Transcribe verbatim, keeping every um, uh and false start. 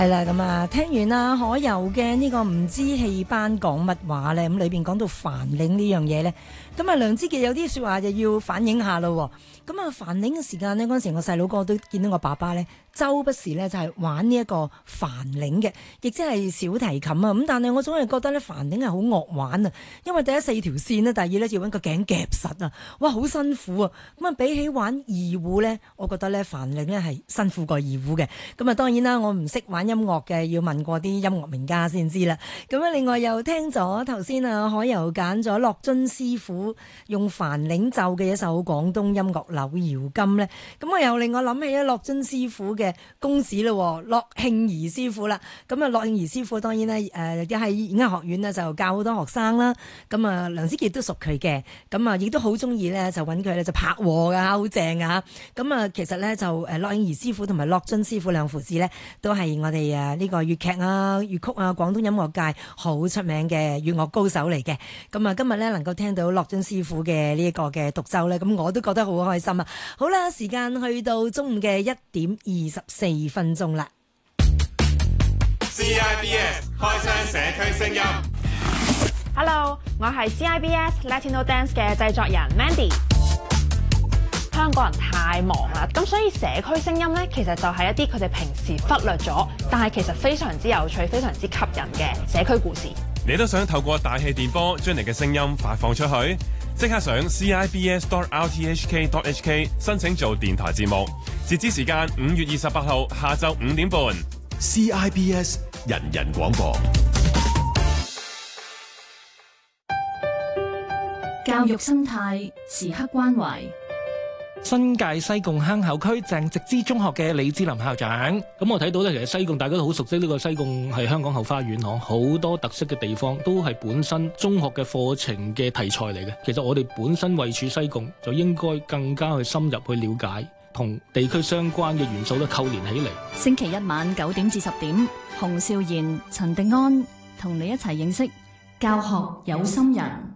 係啦，咁啊，聽完啦，可游嘅呢個唔知戲班講乜話咧，咁裏邊講到繁嶺呢樣嘢咧，咁啊梁之傑有啲說話就要反映下咯。咁啊繁嶺嘅時間呢，嗰陣時我細佬哥都見到我爸爸咧，周不時咧就係玩呢一個繁嶺嘅，亦即係小提琴啊。咁但係我總係覺得咧繁嶺係好惡玩啊，因為第一四條線呢，第二咧要搵個頸夾實啊，哇好辛苦啊。咁啊比起玩二胡咧，我覺得咧繁嶺咧係辛苦過二胡嘅。咁啊當然啦，我唔識玩音樂嘅，要問過啲音樂名家先知啦。咁啊另外又聽咗頭先啊海游揀咗樂津師傅用繁嶺奏嘅一首廣東音樂柳瑤金咧，咁我又令我諗起咧樂津師傅嘅公子咯，樂慶兒師傅啦。咁啊樂慶兒師傅當然咧誒喺演藝學院呢就教好多學生啦。咁啊梁之傑都熟佢嘅，咁啊亦都好中意咧就揾佢咧就拍和噶，好正啊。咁啊其實咧就誒樂慶兒師傅同埋樂津師傅兩父子咧都係我哋誒呢個粵劇啊粵曲啊廣東音樂界好出名嘅粵樂高手嚟嘅。咁啊今日咧能夠聽到樂津師傅嘅呢一個嘅獨奏咧，咁我都覺得好開心啊！好啦，時間去到中午嘅一點二十四分鐘啦。 C I B S 開箱社區聲音。 Hello， 我係 C I B S Latino Dance 嘅製作人 Mandy。香港人太忙啦，咁所以社區聲音呢，其實就係一啲佢哋平時忽略咗，但係其實非常之有趣、非常之吸引嘅社區故事。 你都想透過大氣電波將你嘅聲音發放出去？即刻上 C I B S dot R T H K dot H K 申請做電台節目，截止時間五月二十八號下晝五點半。 C I B S 人人廣播， 教育生態時刻關懷。 新界西貢坑口區鄭植之中學嘅李志林校長，咁我睇到咧，其實西貢大家都好熟悉呢個西貢係香港後花園嗬，好多特色嘅地方都係本身中學嘅課程嘅題材嚟嘅。其實我哋本身位處西貢，就應該更加去深入去了解，同地區相關嘅元素都扣連起嚟。 星期一晚九點至十點，洪少賢、陳迪安同你一齊認識教學有心人。